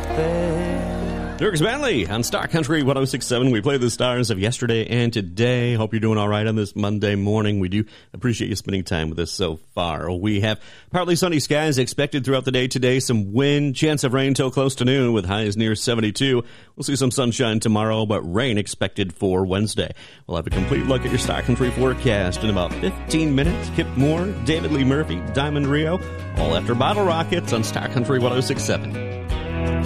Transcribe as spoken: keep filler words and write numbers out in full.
Dirks Bentley on Star Country one oh six point seven. We play the stars of yesterday and today. Hope you're doing all right on this Monday morning. We do appreciate you spending time with us so far. We have partly sunny skies expected throughout the day today. Some wind, chance of rain till close to noon with highs near seventy-two. We'll see some sunshine tomorrow, but rain expected for Wednesday. We'll have a complete look at your Star Country forecast in about fifteen minutes. Kip Moore, David Lee Murphy, Diamond Rio, all after Bottle Rockets on Star Country one oh six point seven.